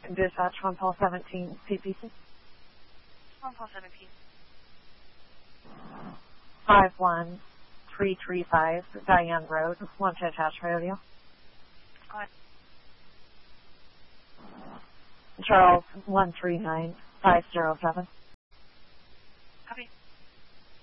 Dispatch 1 Paul 17 CPC. 1 Paul 17. 51335 Diane Road, 1 to attach radio. Go ahead. Charles 139507.